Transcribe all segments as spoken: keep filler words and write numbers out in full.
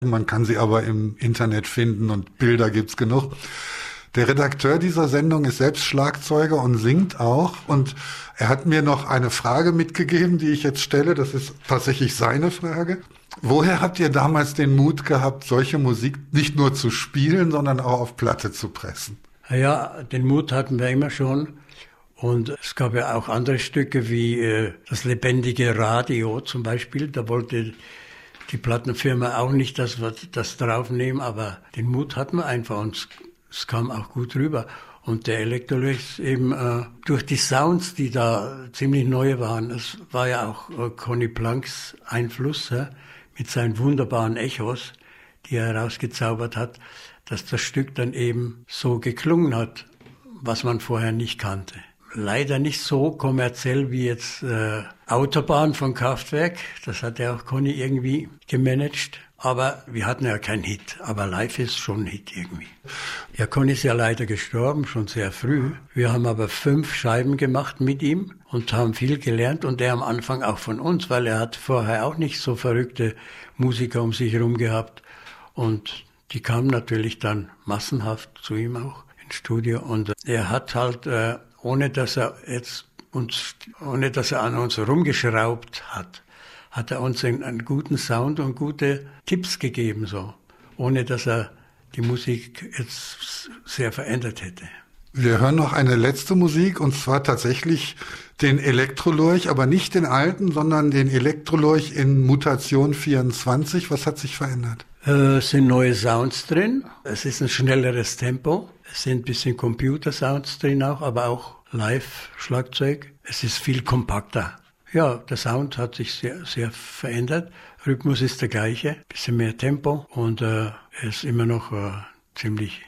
Man kann sie aber im Internet finden und Bilder gibt's genug. Der Redakteur dieser Sendung ist selbst Schlagzeuger und singt auch. Und er hat mir noch eine Frage mitgegeben, die ich jetzt stelle. Das ist tatsächlich seine Frage. Woher habt ihr damals den Mut gehabt, solche Musik nicht nur zu spielen, sondern auch auf Platte zu pressen? Ja, den Mut hatten wir immer schon. Und es gab ja auch andere Stücke wie äh, das lebendige Radio zum Beispiel. Da wollte die Plattenfirma auch nicht, dass wir das draufnehmen, aber den Mut hatten wir einfach und es kam auch gut rüber. Und der Elektrolux eben äh, durch die Sounds, die da ziemlich neu waren, es war ja auch äh, Conny Planks Einfluss ja, mit seinen wunderbaren Echos, die er herausgezaubert hat, dass das Stück dann eben so geklungen hat, was man vorher nicht kannte. Leider nicht so kommerziell wie jetzt äh, Autobahn von Kraftwerk. Das hat ja auch Conny irgendwie gemanagt. Aber wir hatten ja keinen Hit. Aber live ist schon ein Hit irgendwie. Ja, Conny ist ja leider gestorben, schon sehr früh. Wir haben aber fünf Scheiben gemacht mit ihm und haben viel gelernt. Und er am Anfang auch von uns, weil er hat vorher auch nicht so verrückte Musiker um sich herum gehabt. Und die kamen natürlich dann massenhaft zu ihm auch ins Studio. Und er hat halt... Äh, ohne dass er jetzt uns, ohne dass er an uns rumgeschraubt hat, hat er uns einen, einen guten Sound und gute Tipps gegeben, so. Ohne dass er die Musik jetzt sehr verändert hätte. Wir hören noch eine letzte Musik, und zwar tatsächlich den Elektrolurch, aber nicht den alten, sondern den Elektrolurch in Mutation vierundzwanzig. Was hat sich verändert? Äh, es sind neue Sounds drin. Es ist ein schnelleres Tempo. Es sind ein bisschen Computersounds drin auch, aber auch Live-Schlagzeug. Es ist viel kompakter. Ja, der Sound hat sich sehr, sehr verändert. Rhythmus ist der gleiche, bisschen mehr Tempo und äh, er ist immer noch äh, ziemlich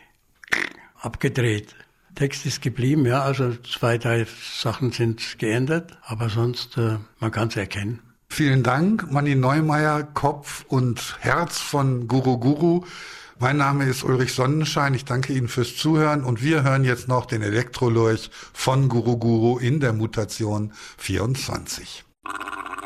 abgedreht. Text ist geblieben, ja, also zwei, drei Sachen sind geändert, aber sonst, äh, man kann es erkennen. Vielen Dank, Manni Neumeier, Kopf und Herz von Guru Guru. Mein Name ist Ulrich Sonnenschein, ich danke Ihnen fürs Zuhören und wir hören jetzt noch den Elektrolurch von Guru Guru in der Mutation vierundzwanzig.